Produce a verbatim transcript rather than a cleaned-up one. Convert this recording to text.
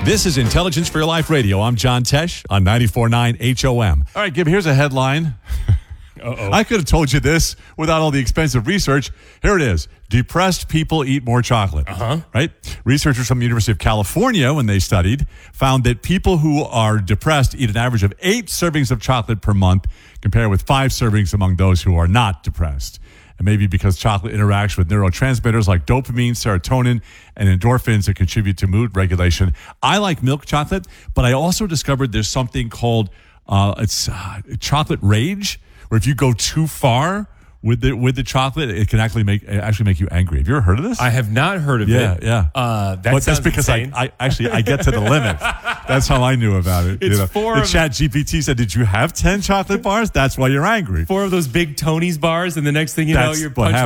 This is Intelligence for Your Life Radio. I'm John Tesh on ninety-four point nine H O M. All right, Gib, here's a headline. Uh-oh. I could have told you this without all the expensive research. Here it is. Depressed people eat more chocolate. Uh-huh. Right? Researchers from the University of California, when they studied, found that people who are depressed eat an average of eight servings of chocolate per month, compared with five servings among those who are not depressed. And maybe because chocolate interacts with neurotransmitters like dopamine, serotonin, and endorphins that contribute to mood regulation. I like milk chocolate, but I also discovered there's something called uh, it's uh, chocolate rage, where if you go too far with the with the chocolate, it can actually make actually make you angry. Have you ever heard of this? I have not heard of yeah, it. Yeah, yeah. Uh, that but that's because I, insane. I actually I get to the limit. That's how I knew about it. It's you know? four The of- Chat G P T said, "Did you have ten chocolate bars?" That's why you're angry. Four of those big Tony's bars, and the next thing you That's know, you're what punching